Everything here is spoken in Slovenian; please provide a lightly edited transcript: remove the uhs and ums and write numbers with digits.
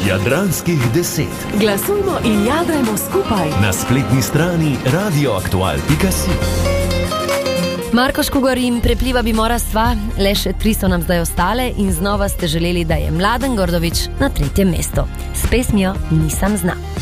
Jadranskih 10. Glasujmo in jadrajmo skupaj. Na spletni strani radioaktual.si. Marko Škugar in Prepliva bi mora sva, le še 3 so nam zdaj ostale in znova ste želeli, da je Mladen Gordovič na 3. mestu. S pesmijo Nisem zna.